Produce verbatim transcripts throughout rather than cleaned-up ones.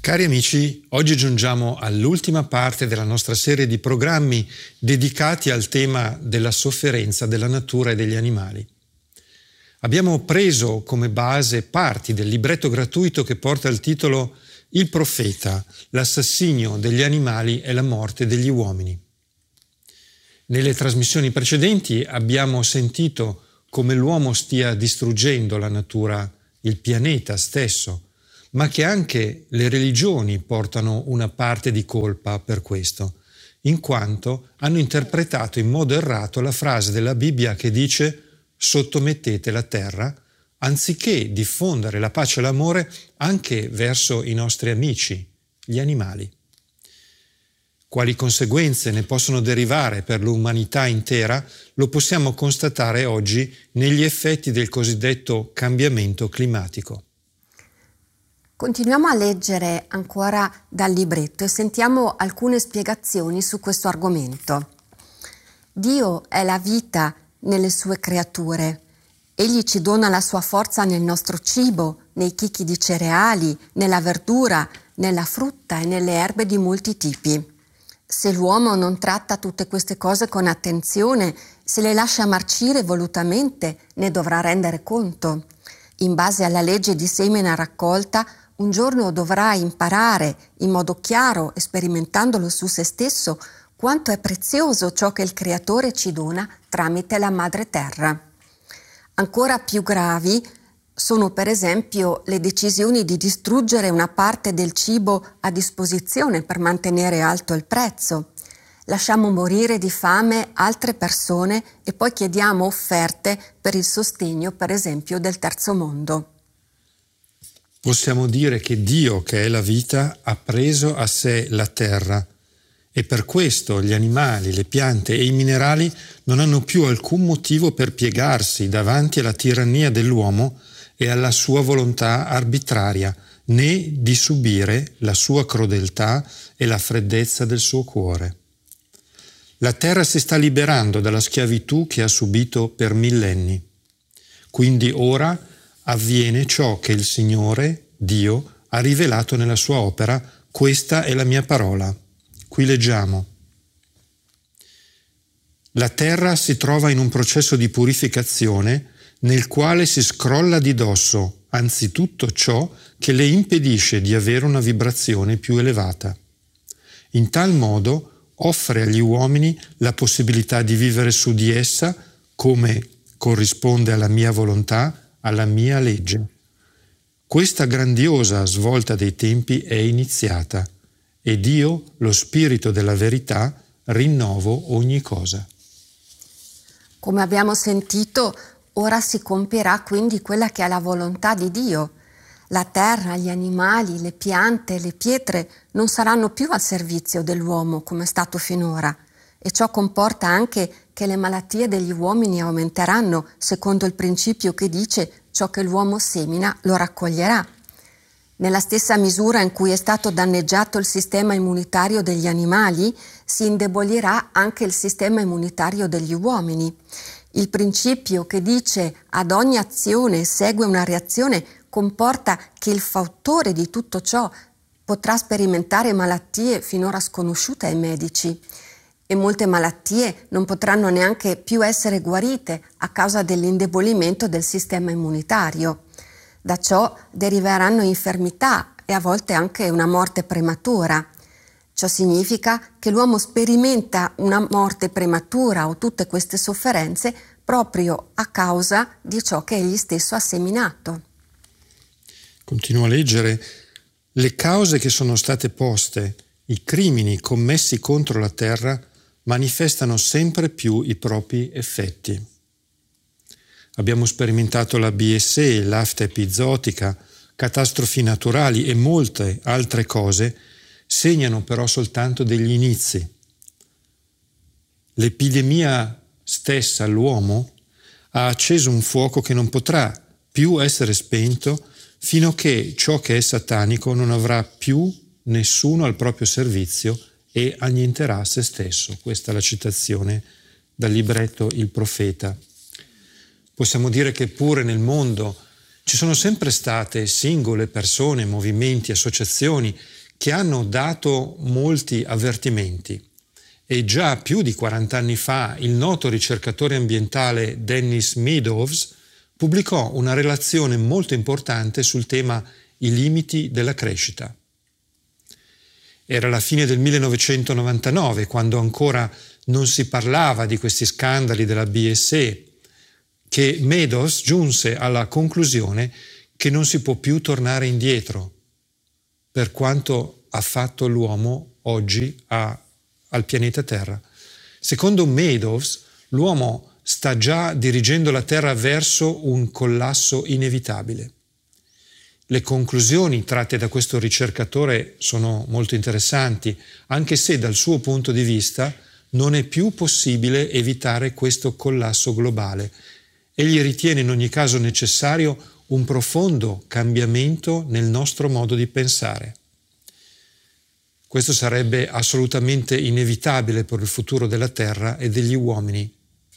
Cari amici, oggi giungiamo all'ultima parte della nostra serie di programmi dedicati al tema della sofferenza della natura e degli animali. Abbiamo preso come base parti del libretto gratuito che porta il titolo Il profeta, l'assassinio degli animali e la morte degli uomini. Nelle trasmissioni precedenti abbiamo sentito come l'uomo stia distruggendo la natura, il pianeta stesso, ma che anche le religioni portano una parte di colpa per questo, in quanto hanno interpretato in modo errato la frase della Bibbia che dice «sottomettete la terra», anziché diffondere la pace e l'amore anche verso i nostri amici, gli animali. Quali conseguenze ne possono derivare per l'umanità intera lo possiamo constatare oggi negli effetti del cosiddetto cambiamento climatico. Continuiamo a leggere ancora dal libretto e sentiamo alcune spiegazioni su questo argomento. Dio è la vita nelle sue creature. Egli ci dona la sua forza nel nostro cibo, nei chicchi di cereali, nella verdura, nella frutta e nelle erbe di molti tipi. Se l'uomo non tratta tutte queste cose con attenzione, se le lascia marcire volutamente, ne dovrà rendere conto. In base alla legge di semina raccolta, un giorno dovrà imparare in modo chiaro e sperimentandolo su se stesso quanto è prezioso ciò che il Creatore ci dona tramite la madre terra. Ancora più gravi sono per esempio le decisioni di distruggere una parte del cibo a disposizione per mantenere alto il prezzo. Lasciamo morire di fame altre persone e poi chiediamo offerte per il sostegno, per esempio, del terzo mondo. Possiamo dire che Dio, che è la vita, ha preso a sé la terra e per questo gli animali, le piante e i minerali non hanno più alcun motivo per piegarsi davanti alla tirannia dell'uomo e alla sua volontà arbitraria, né di subire la sua crudeltà e la freddezza del suo cuore. La terra si sta liberando dalla schiavitù che ha subito per millenni. Quindi ora avviene ciò che il Signore, Dio, ha rivelato nella sua opera, questa è la mia parola. Qui leggiamo. La terra si trova in un processo di purificazione nel quale si scrolla di dosso anzitutto ciò che le impedisce di avere una vibrazione più elevata. In tal modo offre agli uomini la possibilità di vivere su di essa come corrisponde alla mia volontà, alla mia legge. Questa grandiosa svolta dei tempi è iniziata ed io, lo Spirito della verità, rinnovo ogni cosa. Come abbiamo sentito, ora si compierà quindi quella che è la volontà di Dio. La terra, gli animali, le piante, le pietre non saranno più al servizio dell'uomo come è stato finora. E ciò comporta anche che le malattie degli uomini aumenteranno secondo il principio che dice ciò che l'uomo semina lo raccoglierà. Nella stessa misura in cui è stato danneggiato il sistema immunitario degli animali, si indebolirà anche il sistema immunitario degli uomini. Il principio che dice ad ogni azione segue una reazione comporta che il fautore di tutto ciò potrà sperimentare malattie finora sconosciute ai medici. E molte malattie non potranno neanche più essere guarite a causa dell'indebolimento del sistema immunitario. Da ciò deriveranno infermità e a volte anche una morte prematura. Ciò significa che l'uomo sperimenta una morte prematura o tutte queste sofferenze proprio a causa di ciò che egli stesso ha seminato. Continuo a leggere. Le cause che sono state poste, i crimini commessi contro la terra, manifestano sempre più i propri effetti. Abbiamo sperimentato la B S E, l'afta epizootica, catastrofi naturali e molte altre cose segnano però soltanto degli inizi. L'epidemia stessa all'uomo ha acceso un fuoco che non potrà più essere spento fino a che ciò che è satanico non avrà più nessuno al proprio servizio e annienterà se stesso. Questa è la citazione dal libretto Il profeta. Possiamo dire che pure nel mondo Ci sono sempre state singole persone, movimenti, associazioni che hanno dato molti avvertimenti. E già più di quaranta anni fa il noto ricercatore ambientale Dennis Meadows pubblicò una relazione molto importante sul tema i limiti della crescita. Era la fine del millenovecentonovantanove, quando ancora non si parlava di questi scandali della B S E, che Meadows giunse alla conclusione che non si può più tornare indietro per quanto ha fatto l'uomo oggi a, al pianeta Terra. Secondo Meadows, l'uomo sta già dirigendo la Terra verso un collasso inevitabile. Le conclusioni tratte da questo ricercatore sono molto interessanti, anche se dal suo punto di vista non è più possibile evitare questo collasso globale. Egli ritiene in ogni caso necessario un profondo cambiamento nel nostro modo di pensare. Questo sarebbe assolutamente inevitabile per il futuro della Terra e degli uomini.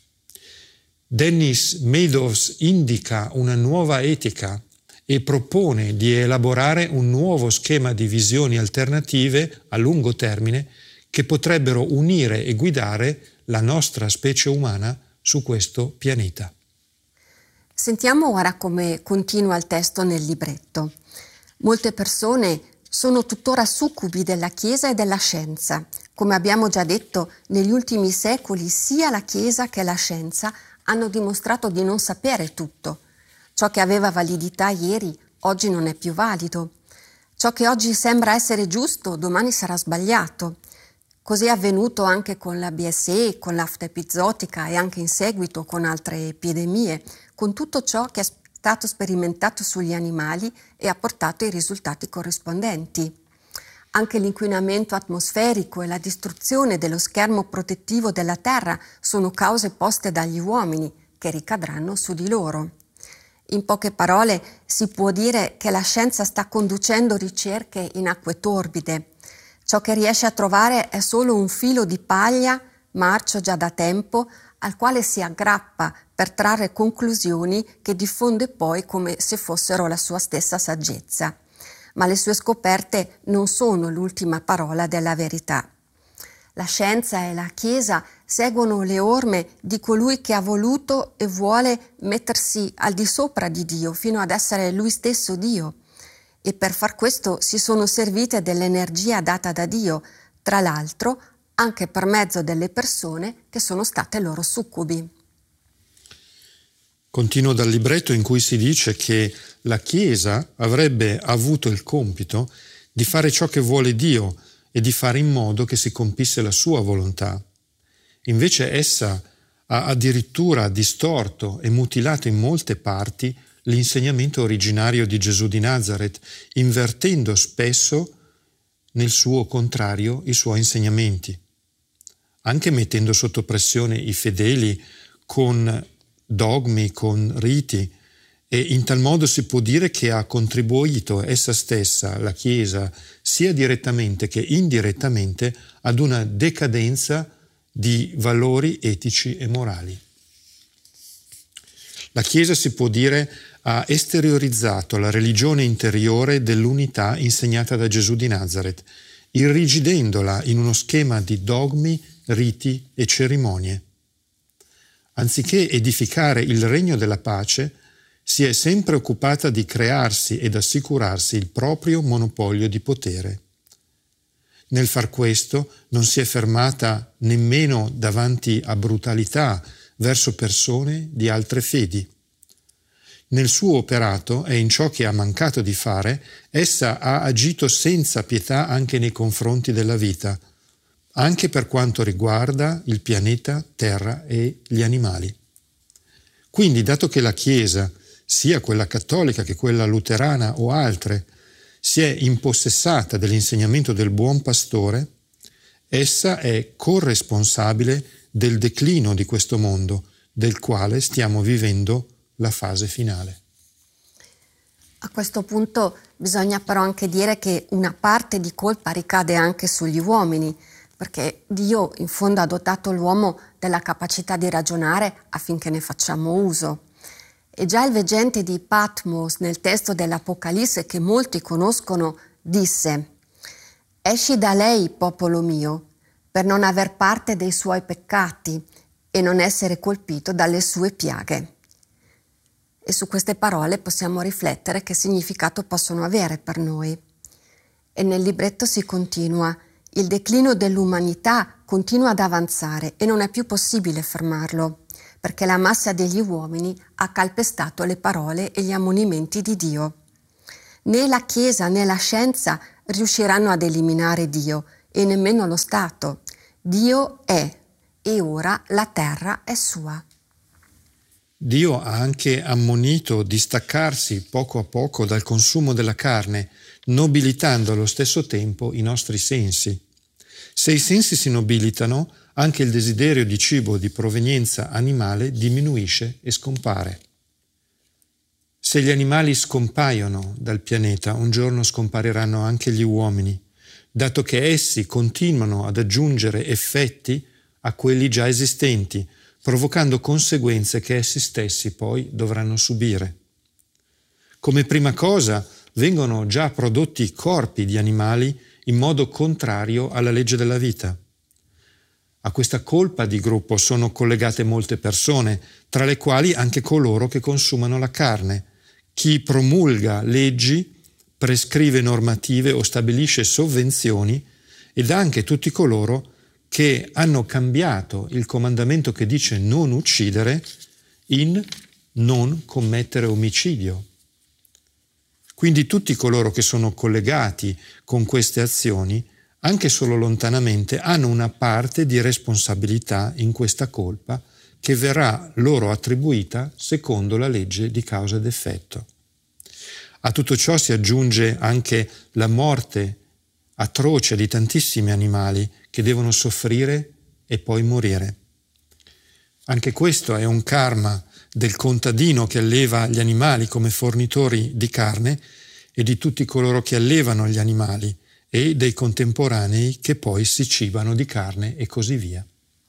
Dennis Meadows indica una nuova etica e propone di elaborare un nuovo schema di visioni alternative a lungo termine che potrebbero unire e guidare la nostra specie umana su questo pianeta. Sentiamo ora come continua il testo nel libretto. Molte persone sono tuttora succubi della Chiesa e della scienza. Come abbiamo già detto, negli ultimi secoli sia la Chiesa che la scienza hanno dimostrato di non sapere tutto. Ciò che aveva validità ieri, oggi non è più valido. Ciò che oggi sembra essere giusto, domani sarà sbagliato. Così è avvenuto anche con la B S E, con l'afta epizootica e anche in seguito con altre epidemie, con tutto ciò che è stato sperimentato sugli animali e ha portato i risultati corrispondenti. Anche l'inquinamento atmosferico e la distruzione dello schermo protettivo della Terra sono cause poste dagli uomini che ricadranno su di loro. In poche parole si può dire che la scienza sta conducendo ricerche in acque torbide. Ciò che riesce a trovare è solo un filo di paglia, marcio già da tempo, al quale si aggrappa per trarre conclusioni che diffonde poi come se fossero la sua stessa saggezza. Ma le sue scoperte non sono l'ultima parola della verità. La scienza e la Chiesa seguono le orme di colui che ha voluto e vuole mettersi al di sopra di Dio, fino ad essere lui stesso Dio. E per far questo si sono servite dell'energia data da Dio, tra l'altro anche per mezzo delle persone che sono state loro succubi. Continuo dal libretto in cui si dice che la Chiesa avrebbe avuto il compito di fare ciò che vuole Dio e di fare in modo che si compisse la sua volontà. Invece essa ha addirittura distorto e mutilato in molte parti l'insegnamento originario di Gesù di Nazaret, invertendo spesso nel suo contrario i suoi insegnamenti, anche mettendo sotto pressione i fedeli con dogmi, con riti, e in tal modo si può dire che ha contribuito essa stessa, la Chiesa, sia direttamente che indirettamente ad una decadenza di valori etici e morali. La Chiesa, si può dire, ha esteriorizzato la religione interiore dell'unità insegnata da Gesù di Nazaret, irrigidendola in uno schema di dogmi, riti e cerimonie. Anziché edificare il regno della pace, si è sempre occupata di crearsi ed assicurarsi il proprio monopolio di potere. Nel far questo non si è fermata nemmeno davanti a brutalità verso persone di altre fedi. Nel suo operato e in ciò che ha mancato di fare, essa ha agito senza pietà anche nei confronti della vita, anche per quanto riguarda il pianeta Terra e gli animali. Quindi, dato che la Chiesa, sia quella cattolica che quella luterana o altre, si è impossessata dell'insegnamento del buon pastore, essa è corresponsabile del declino di questo mondo, del quale stiamo vivendo la fase finale. A questo punto bisogna però anche dire che una parte di colpa ricade anche sugli uomini, perché Dio in fondo ha dotato l'uomo della capacità di ragionare affinché ne facciamo uso. E già il veggente di Patmos, nel testo dell'Apocalisse che molti conoscono, disse: «Esci da lei, popolo mio, per non aver parte dei suoi peccati e non essere colpito dalle sue piaghe». E su queste parole possiamo riflettere che significato possono avere per noi. E nel libretto si continua: il declino dell'umanità continua ad avanzare e non è più possibile fermarlo, perché la massa degli uomini ha calpestato le parole e gli ammonimenti di Dio. Né la Chiesa né la scienza riusciranno ad eliminare Dio, e nemmeno lo Stato. Dio è, e ora la terra è sua. Dio ha anche ammonito di staccarsi poco a poco dal consumo della carne, nobilitando allo stesso tempo i nostri sensi. Se i sensi si nobilitano, anche il desiderio di cibo di provenienza animale diminuisce e scompare. Se gli animali scompaiono dal pianeta, un giorno scompariranno anche gli uomini, dato che essi continuano ad aggiungere effetti a quelli già esistenti, provocando conseguenze che essi stessi poi dovranno subire. Come prima cosa, vengono già prodotti corpi di animali in modo contrario alla legge della vita. A questa colpa di gruppo sono collegate molte persone, tra le quali anche coloro che consumano la carne. Chi promulga leggi, prescrive normative o stabilisce sovvenzioni, ed anche tutti coloro che hanno cambiato il comandamento che dice non uccidere in non commettere omicidio. Quindi tutti coloro che sono collegati con queste azioni, anche solo lontanamente, hanno una parte di responsabilità in questa colpa che verrà loro attribuita secondo la legge di causa ed effetto. A tutto ciò si aggiunge anche la morte atroce di tantissimi animali che devono soffrire e poi morire. Anche questo è un karma del contadino che alleva gli animali come fornitori di carne e di tutti coloro che allevano gli animali e dei contemporanei che poi si cibano di carne e così via.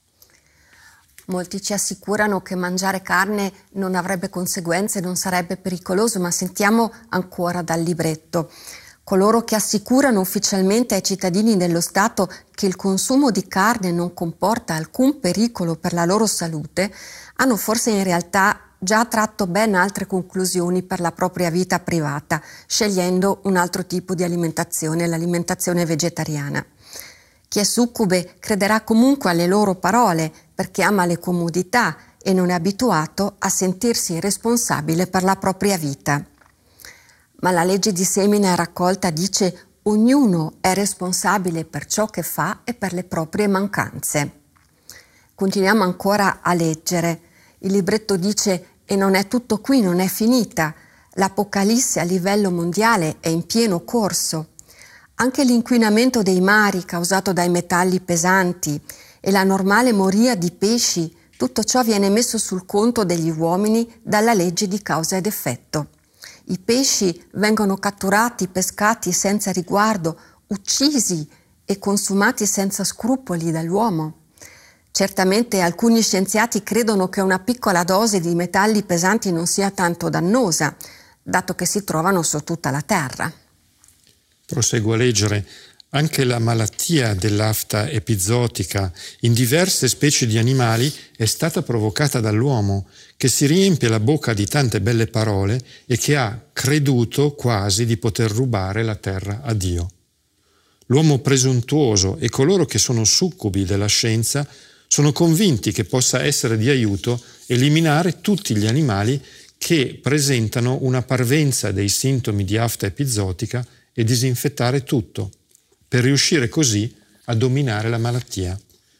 Molti ci assicurano che mangiare carne non avrebbe conseguenze, non sarebbe pericoloso, ma sentiamo ancora dal libretto. Coloro che assicurano ufficialmente ai cittadini dello Stato che il consumo di carne non comporta alcun pericolo per la loro salute, hanno forse in realtà già tratto ben altre conclusioni per la propria vita privata, scegliendo un altro tipo di alimentazione, l'alimentazione vegetariana. Chi è succube crederà comunque alle loro parole perché ama le comodità e non è abituato a sentirsi responsabile per la propria vita. Ma la legge di semina e raccolta dice: ognuno è responsabile per ciò che fa e per le proprie mancanze. Continuiamo ancora a leggere. Il libretto dice: e non è tutto qui, non è finita. L'Apocalisse a livello mondiale è in pieno corso. Anche l'inquinamento dei mari causato dai metalli pesanti e la normale moria di pesci, tutto ciò viene messo sul conto degli uomini dalla legge di causa ed effetto. I pesci vengono catturati, pescati senza riguardo, uccisi e consumati senza scrupoli dall'uomo. Certamente alcuni scienziati credono che una piccola dose di metalli pesanti non sia tanto dannosa, dato che si trovano su tutta la Terra. Proseguo a leggere. Anche la malattia dell'afta epizootica in diverse specie di animali è stata provocata dall'uomo, che si riempie la bocca di tante belle parole e che ha creduto quasi di poter rubare la terra a Dio. L'uomo presuntuoso e coloro che sono succubi della scienza sono convinti che possa essere di aiuto eliminare tutti gli animali che presentano una parvenza dei sintomi di afta epizootica e disinfettare tutto, per riuscire così a dominare la malattia.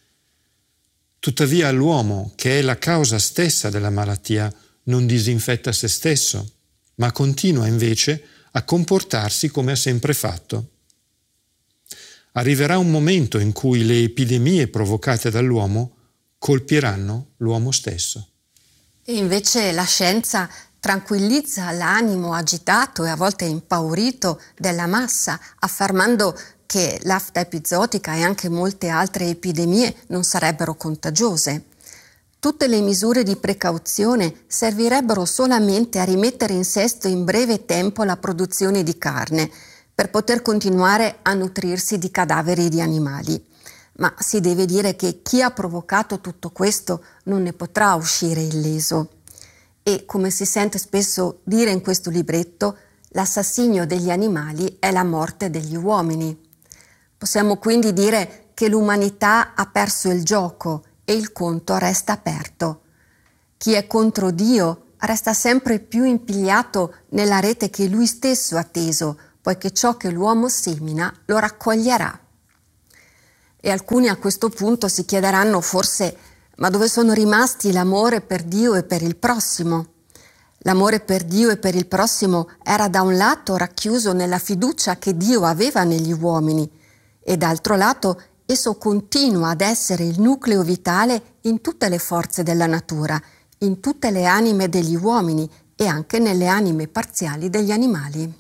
Tuttavia l'uomo, che è la causa stessa della malattia, non disinfetta se stesso, ma continua invece a comportarsi come ha sempre fatto. Arriverà un momento in cui le epidemie provocate dall'uomo colpiranno l'uomo stesso. E invece la scienza tranquillizza l'animo agitato e a volte impaurito della massa, affermando che l'afta epizootica e anche molte altre epidemie non sarebbero contagiose. Tutte le misure di precauzione servirebbero solamente a rimettere in sesto in breve tempo la produzione di carne, per poter continuare a nutrirsi di cadaveri di animali. Ma si deve dire che chi ha provocato tutto questo non ne potrà uscire illeso. E, come si sente spesso dire in questo libretto, l'assassinio degli animali è la morte degli uomini. Possiamo quindi dire che l'umanità ha perso il gioco e il conto resta aperto. Chi è contro Dio resta sempre più impigliato nella rete che lui stesso ha teso, poiché ciò che l'uomo semina lo raccoglierà. E alcuni a questo punto si chiederanno forse: ma dove sono rimasti l'amore per Dio e per il prossimo? L'amore per Dio e per il prossimo era da un lato racchiuso nella fiducia che Dio aveva negli uomini e dall'altro lato esso continua ad essere il nucleo vitale in tutte le forze della natura, in tutte le anime degli uomini e anche nelle anime parziali degli animali.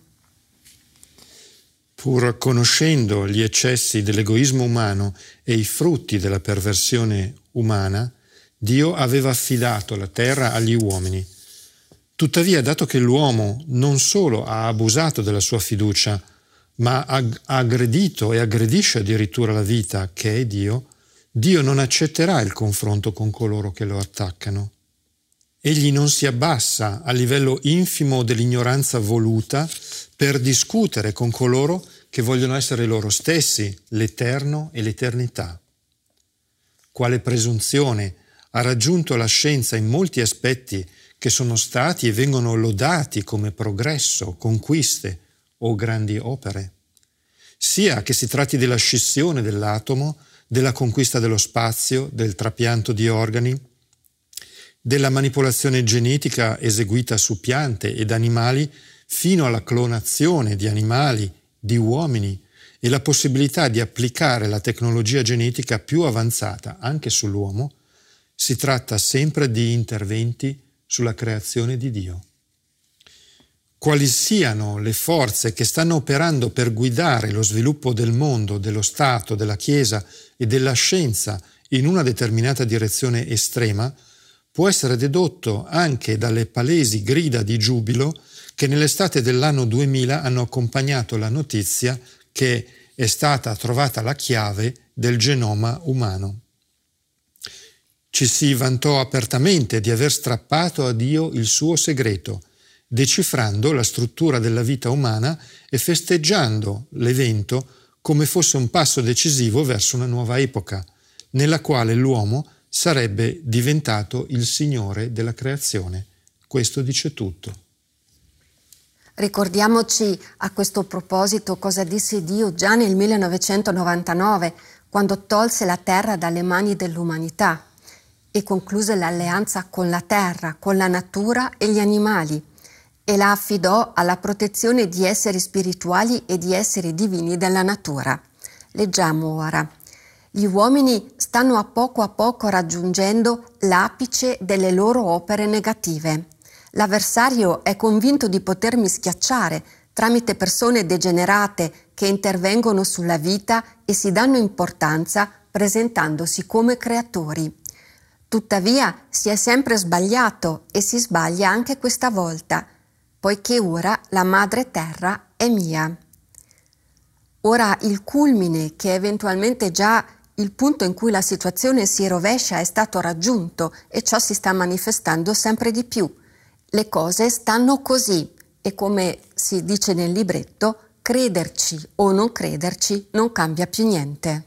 Pur conoscendo gli eccessi dell'egoismo umano e i frutti della perversione umana, Dio aveva affidato la terra agli uomini. Tuttavia, dato che l'uomo non solo ha abusato della sua fiducia, ma ha aggredito e aggredisce addirittura la vita che è Dio, Dio non accetterà il confronto con coloro che lo attaccano. Egli non si abbassa a livello infimo dell'ignoranza voluta per discutere con coloro che vogliono essere loro stessi, l'eterno e l'eternità. Quale presunzione ha raggiunto la scienza in molti aspetti che sono stati e vengono lodati come progresso, conquiste o grandi opere. Sia che si tratti della scissione dell'atomo, della conquista dello spazio, del trapianto di organi, della manipolazione genetica eseguita su piante ed animali, fino alla clonazione di animali, di uomini e la possibilità di applicare la tecnologia genetica più avanzata anche sull'uomo, si tratta sempre di interventi sulla creazione di Dio. Quali siano le forze che stanno operando per guidare lo sviluppo del mondo, dello Stato, della Chiesa e della scienza in una determinata direzione estrema, può essere dedotto anche dalle palesi grida di giubilo che nell'estate dell'anno duemila hanno accompagnato la notizia che è stata trovata la chiave del genoma umano. Ci si vantò apertamente di aver strappato a Dio il suo segreto, decifrando la struttura della vita umana e festeggiando l'evento come fosse un passo decisivo verso una nuova epoca, nella quale l'uomo sarebbe diventato il Signore della creazione. Questo dice tutto. Ricordiamoci a questo proposito cosa disse Dio già nel millenovecentonovantanove, quando tolse la terra dalle mani dell'umanità e concluse l'alleanza con la terra, con la natura e gli animali, e la affidò alla protezione di esseri spirituali e di esseri divini della natura. Leggiamo ora. Gli uomini stanno a poco a poco raggiungendo l'apice delle loro opere negative. L'avversario è convinto di potermi schiacciare tramite persone degenerate che intervengono sulla vita e si danno importanza presentandosi come creatori. Tuttavia si è sempre sbagliato e si sbaglia anche questa volta, poiché ora la madre terra è mia. Ora il culmine, che è eventualmente già il punto in cui la situazione si rovescia, è stato raggiunto e ciò si sta manifestando sempre di più. Le cose stanno così e, come si dice nel libretto, crederci o non crederci non cambia più niente.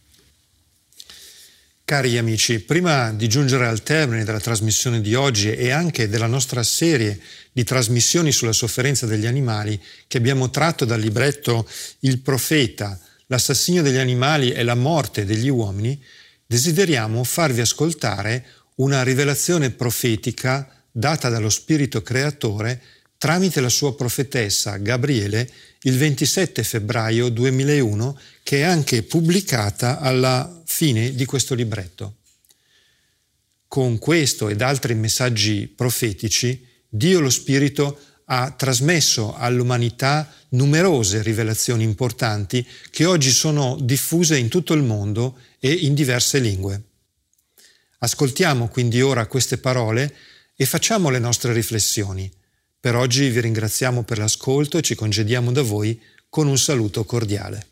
Cari amici, prima di giungere al termine della trasmissione di oggi e anche della nostra serie di trasmissioni sulla sofferenza degli animali che abbiamo tratto dal libretto Il profeta, l'assassinio degli animali e la morte degli uomini, desideriamo farvi ascoltare una rivelazione profetica data dallo Spirito Creatore tramite la sua profetessa Gabriele il ventisette febbraio duemilauno, che è anche pubblicata alla fine di questo libretto. Con questo ed altri messaggi profetici, Dio lo Spirito ha trasmesso all'umanità numerose rivelazioni importanti che oggi sono diffuse in tutto il mondo e in diverse lingue. Ascoltiamo quindi ora queste parole e facciamo le nostre riflessioni. Per oggi vi ringraziamo per l'ascolto e ci congediamo da voi con un saluto cordiale.